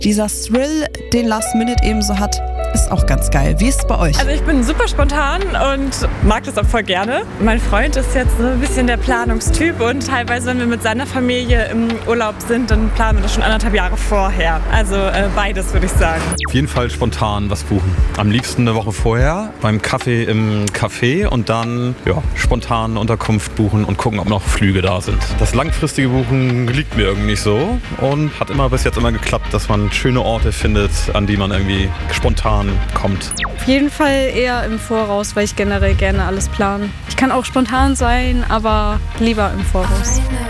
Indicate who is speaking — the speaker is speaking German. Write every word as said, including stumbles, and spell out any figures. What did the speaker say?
Speaker 1: Dieser Thrill, den Last Minute eben so hat, ist auch ganz geil. Wie ist es bei euch?
Speaker 2: Also ich bin super spontan und mag das auch voll gerne. Mein Freund ist jetzt so ein bisschen der Planungstyp und teilweise, wenn wir mit seiner Familie im Urlaub sind, dann planen wir das schon anderthalb Jahre vorher. Also äh, beides, würde ich sagen.
Speaker 3: Auf jeden Fall spontan was buchen. Am liebsten eine Woche vorher beim Kaffee im Café und dann ja, spontan Unterkunft buchen und gucken, ob noch Flüge da sind. Das langfristige Buchen liegt mir irgendwie nicht so und hat immer bis jetzt immer geklappt, dass man schöne Orte findet, an die man irgendwie spontan kommt.
Speaker 4: Auf jeden Fall eher im Voraus, weil ich generell gerne alles plane. Ich kann auch spontan sein, aber lieber im Voraus.